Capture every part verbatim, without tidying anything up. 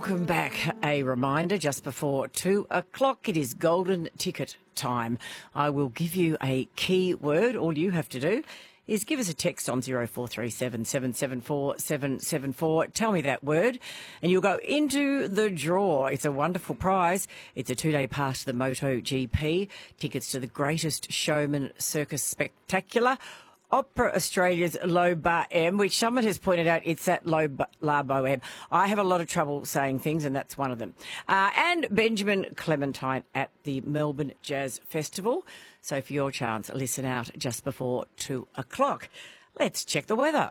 Welcome back. A reminder, just before two o'clock, it is golden ticket time. I will give you a key word. All you have to do is give us a text on zero four three seven, seven seven four, seven seven four. Tell me that word and you'll go into the draw. It's a wonderful prize. It's a two-day pass to the MotoGP, tickets to the Greatest Showman Circus Spectacular, Opera Australia's Low Bar M, which someone has pointed out it's at Low La Boheme. I have a lot of trouble saying things, and that's one of them. Uh, and Benjamin Clementine at the Melbourne Jazz Festival. So for your chance, listen out just before two o'clock. Let's check the weather.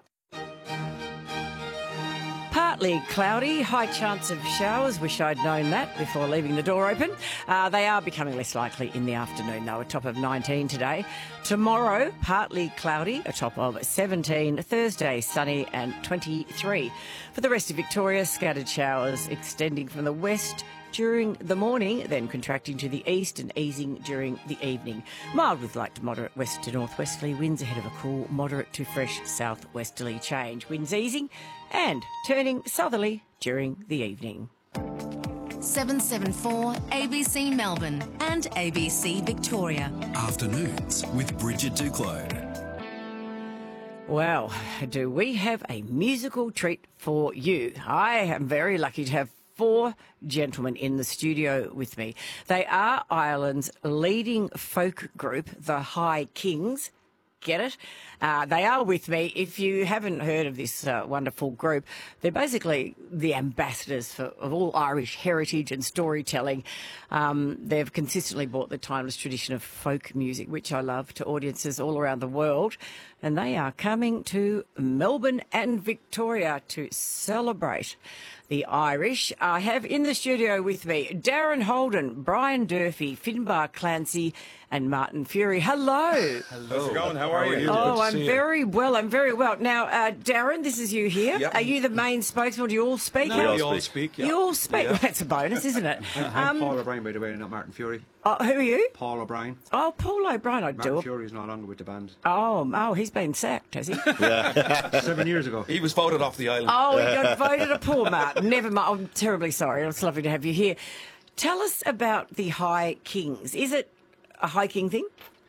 Partly cloudy, high chance of showers. Wish I'd known that before leaving the door open. Uh, they are becoming less likely in the afternoon, though, a top of nineteen today. Tomorrow, partly cloudy, a top of seventeen. Thursday, sunny and twenty-three. For the rest of Victoria, scattered showers extending from the west during the morning, then contracting to the east and easing during the evening. Mild with light to moderate west to northwesterly winds ahead of a cool moderate to fresh southwesterly change. Winds easing and turning southerly during the evening. seven seven four A B C Melbourne and A B C Victoria. Afternoons with Bridget Duclos. Well, do we have a musical treat for you? I am very lucky to have four gentlemen in the studio with me. They are Ireland's leading folk group, the High Kings. Get it? Uh, they are with me. If you haven't heard of this uh, wonderful group, they're basically the ambassadors for, of all Irish heritage and storytelling. Um, they've consistently brought the timeless tradition of folk music, which I love, to audiences all around the world. And they are coming to Melbourne and Victoria to celebrate the Irish. I have in the studio with me Darren Holden, Brian Durfee, Finbar Clancy and Martin Fury. Hello. Hello. How's it going? How are you? Oh, I'm very well. I'm very well. Now, uh, Darren, this is you here. Yep. Are you the main spokesman? Do you all speak? No, We we all all speak. speak. Yeah. You all speak. Yeah. That's a bonus, isn't it? I'm Paul O'Brien, by the way, not Martin Fury. Oh, who are you? Paul O'Brien. Oh, Paul O'Brien. I Martin do. Fury's no longer with the band. Oh, oh, he's been sacked, has he? Seven years ago. He was voted off the island. Oh, he got voted a poor Martin. Never mind. I'm terribly sorry. It's lovely to have you here. Tell us about the High Kings. Is it a High King thing?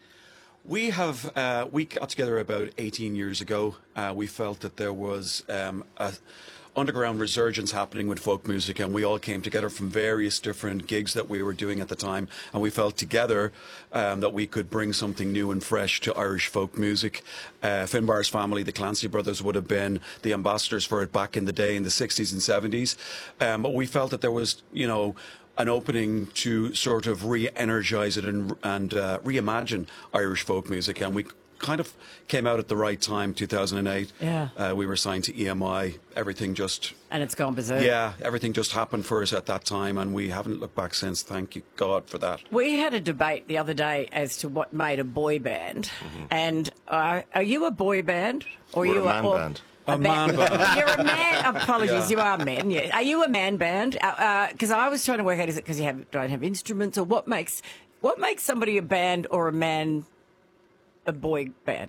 We have uh, we got together about eighteen years ago. Uh, we felt that there was um, a underground resurgence happening with folk music, and we all came together from various different gigs that we were doing at the time, and we felt together um, that we could bring something new and fresh to Irish folk music. Uh, Finbar's family, the Clancy brothers, would have been the ambassadors for it back in the day in the sixties and seventies, um, but we felt that there was, you know, an opening to sort of re-energise it and, and uh, reimagine Irish folk music, and we kind of came out at the right time, two thousand eight. Yeah. Uh, we were signed to E M I. Everything just... And it's gone berserk. Yeah, everything just happened for us at that time, and we haven't looked back since. Thank you, God, for that. We had a debate the other day as to what made a boy band. Mm-hmm. And uh, are you a boy band? Or We're you a man or, band. A man band. You're a man. Apologies, Yeah. you are men. Yeah. Are you a man band? Because uh, uh, I was trying to work out, is it because you have, don't have instruments, or what makes what makes somebody a band or a man a boy band?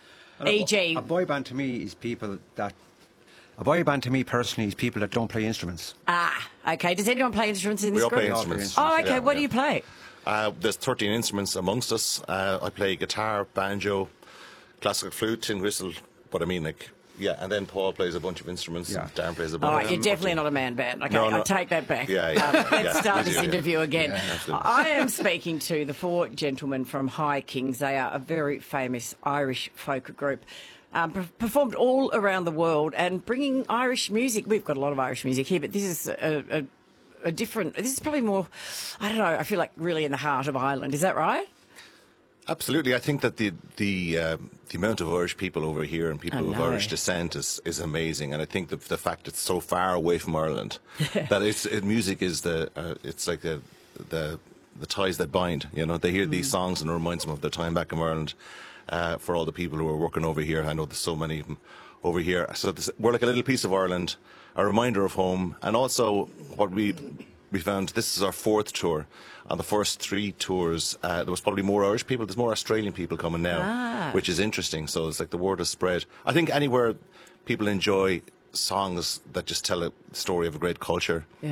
E G A boy band to me is people that... A boy band to me personally is people that don't play instruments. Ah, okay. Does anyone play instruments in We this all group? play all instruments. play Oh, okay. Yeah, what yeah. do you play? Uh, there's thirteen instruments amongst us. Uh, I play guitar, banjo, classical flute, tin whistle. But I mean, like, yeah. And then Paul plays a bunch of instruments. Yeah. Darren plays a All bunch. right, of you're definitely not a man band. Okay, No, no. I'll take that back. Yeah, yeah. Um, let's Yeah, start we this do, yeah. interview again. absolutely. I am speaking to the four gentlemen from High Kings. They are a very famous Irish folk group. Um, per- performed all around the world and bringing Irish music. We've got a lot of Irish music here, but this is a, a, a different. This is probably more. I don't know. I feel like really in the heart of Ireland. Is that right? Absolutely. I think that the the uh, the amount of Irish people over here and people I of know. Irish descent is, is amazing. And I think the the fact it's so far away from Ireland, that it's it, music is the uh, it's like the the the ties that bind. You know, they hear these songs and it reminds them of their time back in Ireland. Uh, for all the people who are working over here, I know there's so many of them over here. So this, we're like a little piece of Ireland, a reminder of home, and also what we we found. This is our fourth tour. On the first three tours, uh, there was probably more Irish people. There's more Australian people coming now, Ah. which is interesting. So it's like the word has spread. I think anywhere people enjoy songs that just tell a story of a great culture. Yeah.